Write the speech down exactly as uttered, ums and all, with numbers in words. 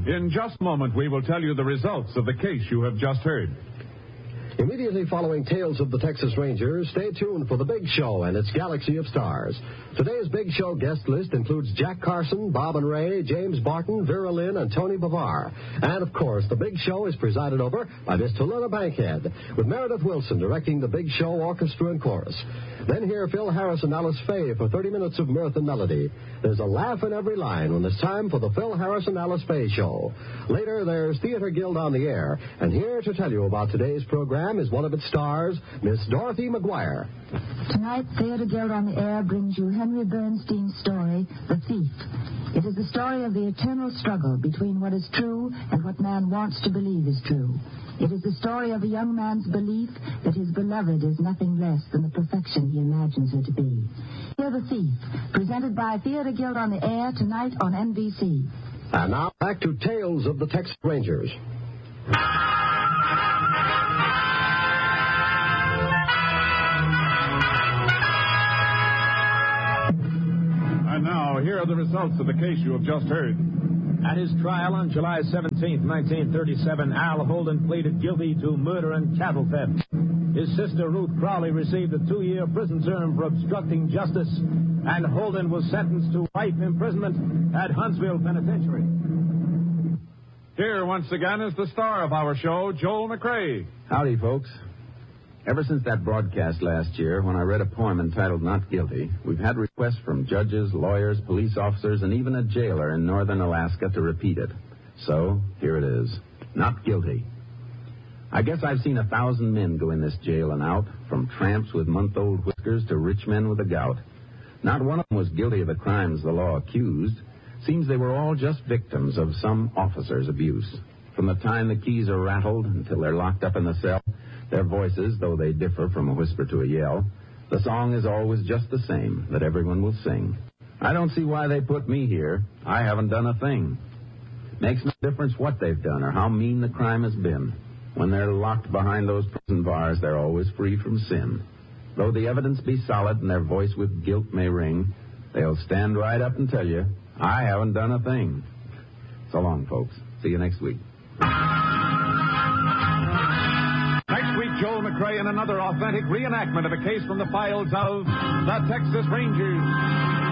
In just a moment, we will tell you the results of the case you have just heard. Immediately following Tales of the Texas Rangers, stay tuned for The Big Show and its galaxy of stars. Today's Big Show guest list includes Jack Carson, Bob and Ray, James Barton, Vera Lynn, and Tony Bavar. And, of course, The Big Show is presided over by Miss Tallulah Bankhead, with Meredith Wilson directing The Big Show Orchestra and Chorus. Then hear Phil Harris and Alice Faye for thirty minutes of mirth and melody. There's a laugh in every line when it's time for the Phil Harris and Alice Faye Show. Later, there's Theater Guild on the Air. And here to tell you about today's program is one of its stars, Miss Dorothy McGuire. Tonight, Theater Guild on the Air brings you Henry Bernstein's story, The Thief. It is the story of the eternal struggle between what is true and what man wants to believe is true. It is the story of a young man's belief that his beloved is nothing less than the perfection he imagines her to be. Hear The Thief, presented by Theater Guild on the Air tonight on N B C. And now, back to Tales of the Texas Rangers. And now, here are the results of the case you have just heard. At his trial on July seventeenth, nineteen thirty-seven, Al Holden pleaded guilty to murder and cattle theft. His sister, Ruth Crowley, received a two-year prison term for obstructing justice, and Holden was sentenced to life imprisonment at Huntsville Penitentiary. Here, once again, is the star of our show, Joel McCrea. Howdy, folks. Ever since that broadcast last year, when I read a poem entitled Not Guilty, we've had requests from judges, lawyers, police officers, and even a jailer in northern Alaska to repeat it. So, here it is. Not Guilty. I guess I've seen a thousand men go in this jail and out, from tramps with month-old whiskers to rich men with the gout. Not one of them was guilty of the crimes the law accused. Seems they were all just victims of some officer's abuse. From the time the keys are rattled until they're locked up in the cell, their voices, though they differ from a whisper to a yell, the song is always just the same, that everyone will sing. I don't see why they put me here. I haven't done a thing. Makes no difference what they've done or how mean the crime has been. When they're locked behind those prison bars, they're always free from sin. Though the evidence be solid and their voice with guilt may ring, they'll stand right up and tell you, I haven't done a thing. So long, folks. See you next week. Next week, Joel McCrea in another authentic reenactment of a case from the files of the Texas Rangers.